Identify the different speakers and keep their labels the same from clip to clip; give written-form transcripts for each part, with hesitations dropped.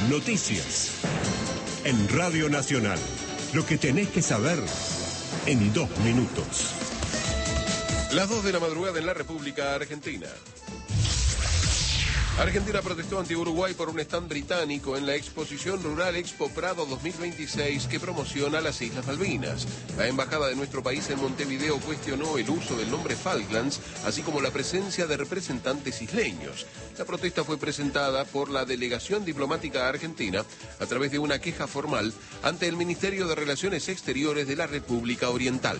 Speaker 1: Noticias. En Radio Nacional. Lo que tenés que saber en 2 minutos.
Speaker 2: Las 2 de la madrugada en la República Argentina. Argentina protestó ante Uruguay por un stand británico en la exposición rural Expo Prado 2026 que promociona las Islas Malvinas. La embajada de nuestro país en Montevideo cuestionó el uso del nombre Falklands, así como la presencia de representantes isleños. La protesta fue presentada por la delegación diplomática argentina a través de una queja formal ante el Ministerio de Relaciones Exteriores de la República Oriental.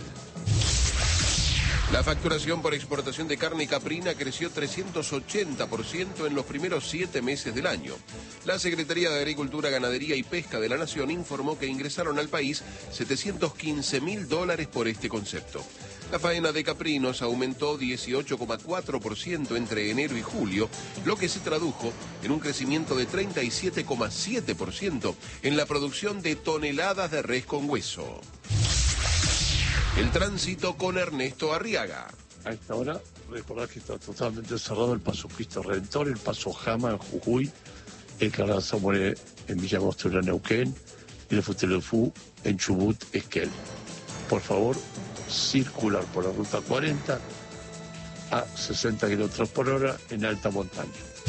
Speaker 2: La facturación por exportación de carne caprina creció 380% en los primeros 7 meses del año. La Secretaría de Agricultura, Ganadería y Pesca de la Nación informó que ingresaron al país $715.000 por este concepto. La faena de caprinos aumentó 18,4% entre enero y julio, lo que se tradujo en un crecimiento de 37,7% en la producción de toneladas de res con hueso. El tránsito con Ernesto Arriaga.
Speaker 3: A esta hora, recordar que está totalmente cerrado el paso Cristo Redentor, el paso Jama en Jujuy, el Carrera Zamoré en Villa Angostura, Neuquén, y el Futelefú en Chubut, Esquel. Por favor, circular por la ruta 40 a 60 km por hora en alta montaña.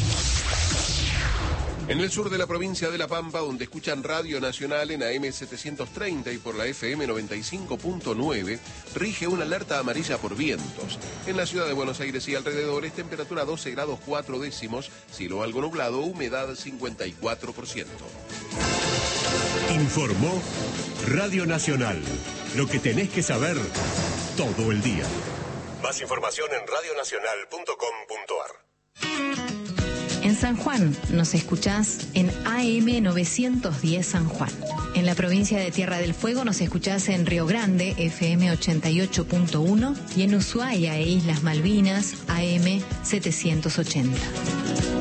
Speaker 2: En el sur de la provincia de La Pampa, donde escuchan Radio Nacional en AM 730 y por la FM 95.9, rige una alerta amarilla por vientos. En la ciudad de Buenos Aires y alrededores, temperatura 12 grados 4 décimos, cielo algo nublado, humedad 54%.
Speaker 1: Informó Radio Nacional. Lo que tenés que saber todo el día. Más información en radionacional.com.ar.
Speaker 4: En San Juan nos escuchás en AM 910 San Juan. En la provincia de Tierra del Fuego nos escuchás en Río Grande, FM 88.1, y en Ushuaia e Islas Malvinas, AM 780.